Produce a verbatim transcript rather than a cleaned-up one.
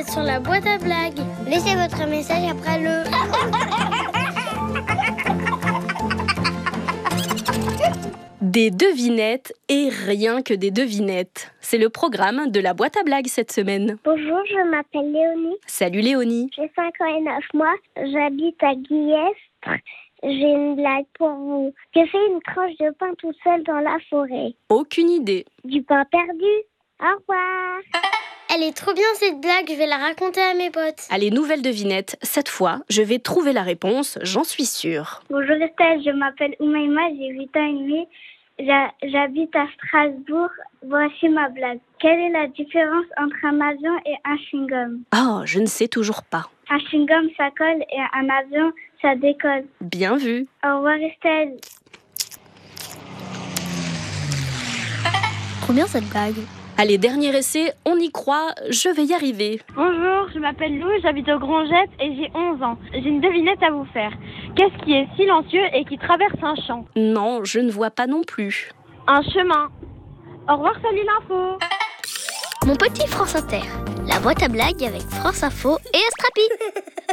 êtes sur la boîte à blagues. Laissez votre message après le... Des devinettes et rien que des devinettes. C'est le programme de la boîte à blagues cette semaine. Bonjour, je m'appelle Léonie. Salut Léonie. J'ai cinq ans et neuf mois. J'habite à Guillestre. J'ai une blague pour vous. Que fait une tranche de pain tout seul dans la forêt? Aucune idée. Du pain perdu. Au revoir. Elle est trop bien cette blague, je vais la raconter à mes potes. Allez, nouvelle devinette. Cette fois, je vais trouver la réponse, j'en suis sûre. Bonjour Estelle, je m'appelle Oumaima, j'ai huit ans et demi. J'ha- J'habite à Strasbourg. Voici ma blague. Quelle est la différence entre un avion et un chewing-gum? Oh, je ne sais toujours pas. Un chewing-gum, ça colle et un avion, ça décolle. Bien vu. Au revoir Estelle. Trop bien cette blague. Allez, dernier essai, on y croit, je vais y arriver. Bonjour, je m'appelle Lou, j'habite au Grand-Jet et j'ai onze ans. J'ai une devinette à vous faire. Qu'est-ce qui est silencieux et qui traverse un champ? Non, je ne vois pas non plus. Un chemin. Au revoir, salut l'info. Mon petit France Inter, la boîte à blagues avec France Info et Astrapi.